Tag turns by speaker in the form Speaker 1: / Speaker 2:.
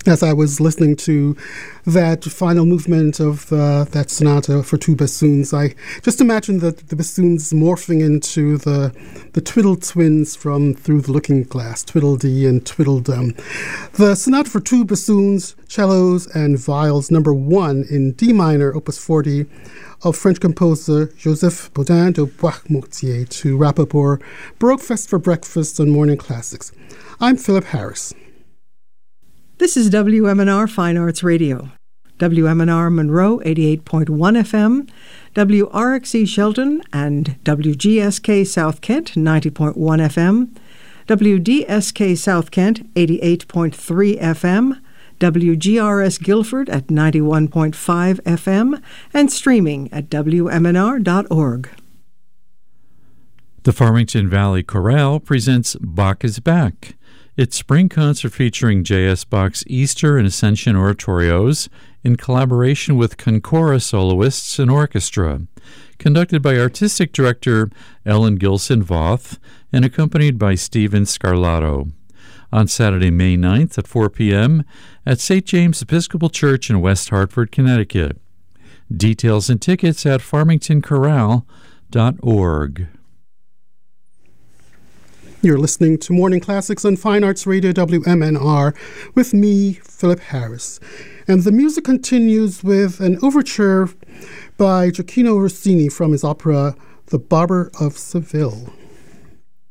Speaker 1: as I was listening to that final movement of that sonata for two bassoons, I just imagined the bassoons morphing into the Twiddle twins from Through the Looking Glass, Twiddledee and Tweedledum. The sonata for two bassoons, cellos, and viols, number 1 in D minor, opus 40, of French composer Joseph Bodin de Boismortier, to wrap up our Baroque Fest for Breakfast on Morning Classics. I'm Philip Harris.
Speaker 2: This is WMNR Fine Arts Radio. WMNR Monroe 88.1 FM, WRXE Shelton and WGSK South Kent 90.1 FM, WDSK South Kent 88.3 FM, WGRS Guilford at 91.5 FM, and streaming at WMNR.org.
Speaker 3: The Farmington Valley Chorale presents Bach is Back. Its spring concert featuring J.S. Bach's Easter and Ascension oratorios in collaboration with Concora soloists and orchestra, conducted by Artistic Director Ellen Gilson-Voth and accompanied by Stephen Scarlato, on Saturday, May 9th at 4 p.m. at St. James Episcopal Church in West Hartford, Connecticut. Details and tickets at farmingtonchorale.org.
Speaker 1: You're listening to Morning Classics on Fine Arts Radio WMNR with me, Philip Harris. And the music continues with an overture by Gioacchino Rossini from his opera The Barber of Seville.